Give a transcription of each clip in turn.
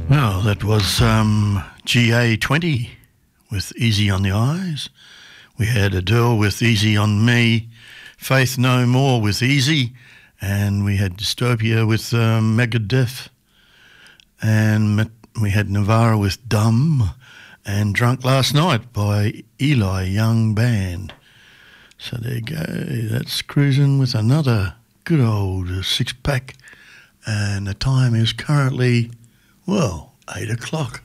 Well, that was GA20 with Easy on the Eyes. We had Adele with Easy on Me, Faith No More with Easy, and we had Dystopia with Megadeth, and we had Navarra with Dumb, and Drunk Last Night by Eli Young Band. So there you go, that's cruising with another good old six-pack, and the time is currently, well, 8 o'clock.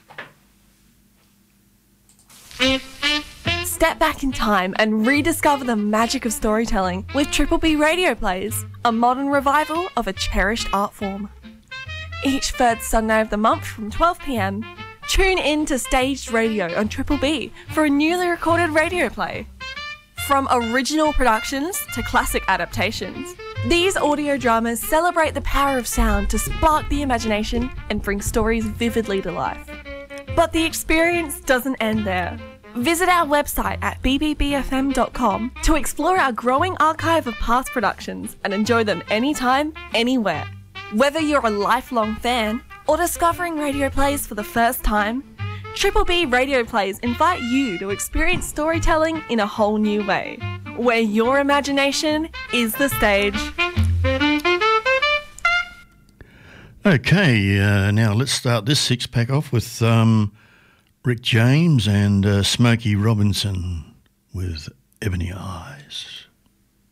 Step back in time and rediscover the magic of storytelling with Triple B Radio Plays, a modern revival of a cherished art form. Each third Sunday of the month from 12 p.m, tune in to Staged Radio on Triple B for a newly recorded radio play. From original productions to classic adaptations, these audio dramas celebrate the power of sound to spark the imagination and bring stories vividly to life. But the experience doesn't end there. Visit our website at bbbfm.com to explore our growing archive of past productions and enjoy them anytime, anywhere. Whether you're a lifelong fan or discovering radio plays for the first time, Triple B Radio Plays invite you to experience storytelling in a whole new way, where your imagination is the stage. Okay, now let's start this six-pack off with Rick James and Smokey Robinson with Ebony Eyes.